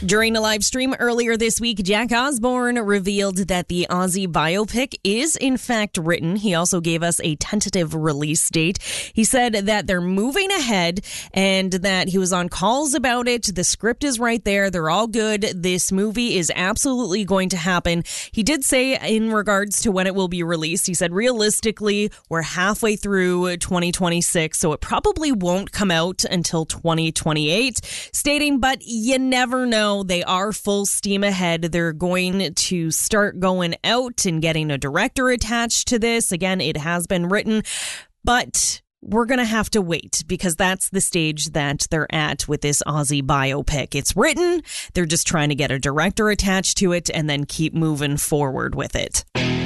During a live stream earlier this week, Jack Osbourne revealed that the Ozzy biopic is in fact written. He also gave us a tentative release date. He said that they're moving ahead and that he was on calls about it. The script is right there. They're all good. This movie is absolutely going to happen. He did say in regards to when it will be released, he said realistically, we're halfway through 2026, so it probably won't come out until 2028, stating, but you never know. They are full steam ahead. They're going to start going out and getting a director attached to this. Again, it has been written, but we're going to have to wait because that's the stage that they're at with this Ozzy biopic. It's written. They're just trying to get a director attached to it and then keep moving forward with it.